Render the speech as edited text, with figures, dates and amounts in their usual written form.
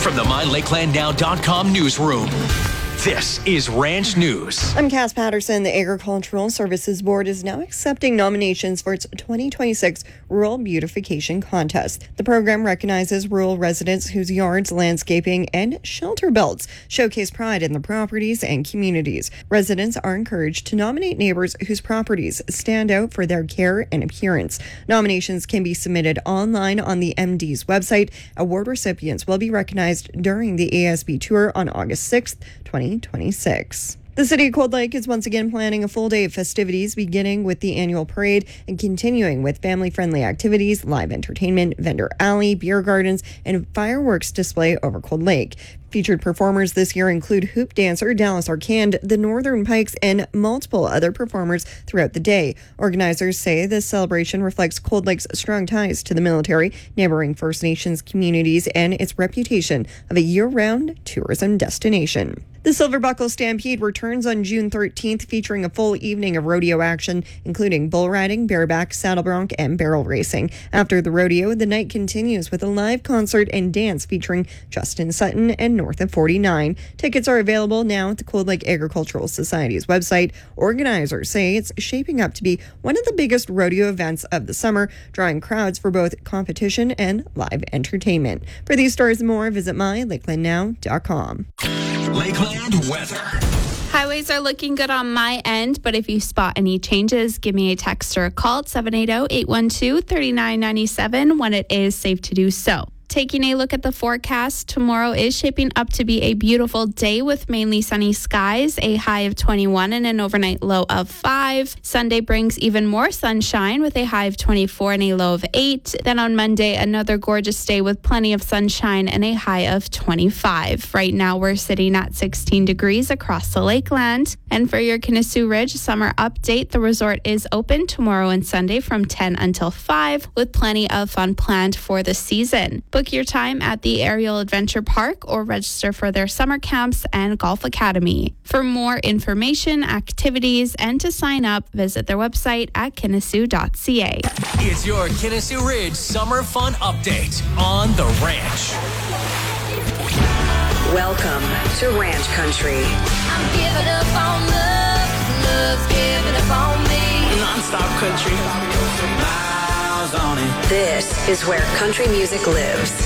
From the MyLakelandNow.com newsroom, this is Ranch News. I'm Cass Patterson. The Agricultural Services Board is now accepting nominations for its 2026 Rural Beautification Contest. The program recognizes rural residents whose yards, landscaping, and shelter belts showcase pride in their properties and communities. Residents are encouraged to nominate neighbors whose properties stand out for their care and appearance. Nominations can be submitted online on the MD's website. Award recipients will be recognized during the ASB tour on August 6th, 2026. The City of Cold Lake is once again planning a full day of festivities, beginning with the annual parade and continuing with family-friendly activities, live entertainment, vendor alley, beer gardens, and fireworks display over Cold Lake. Featured performers this year include hoop dancer Dallas Arcand, the Northern Pikes, and multiple other performers throughout the day. Organizers say this celebration reflects Cold Lake's strong ties to the military, neighboring First Nations communities, and its reputation of a year-round tourism destination. The Silver Buckle Stampede returns on June 13th, featuring a full evening of rodeo action, including bull riding, bareback, saddle bronc, and barrel racing. After the rodeo, the night continues with a live concert and dance featuring Justin Sutton and North of 49. Tickets are available now at the Cold Lake Agricultural Society's website. Organizers say it's shaping up to be one of the biggest rodeo events of the summer, drawing crowds for both competition and live entertainment. For these stories and more, visit MyLakelandNow.com. Lakeland weather. Highways are looking good on my end, but if you spot any changes, give me a text or a call at 780-812-3997 when it is safe to do so. Taking a look at the forecast, tomorrow is shaping up to be a beautiful day with mainly sunny skies, a high of 21 and an overnight low of 5. Sunday brings even more sunshine with a high of 24 and a low of 8. Then on Monday, another gorgeous day with plenty of sunshine and a high of 25. Right now, we're sitting at 16 degrees across the Lakeland. And for your Kinnessoo Ridge summer update, the resort is open tomorrow and Sunday from 10 until 5 with plenty of fun planned for the season. Book your time at the Aerial Adventure Park or register for their summer camps and golf academy. For more information, activities, and to sign up, visit their website at Kinnessoo.ca. It's your Kinnessoo Ridge Summer Fun Update on The Ranch. Welcome to Ranch Country. I'm giving up on love, love's giving up on me. Non-stop country. Miles on it. This is where country music lives.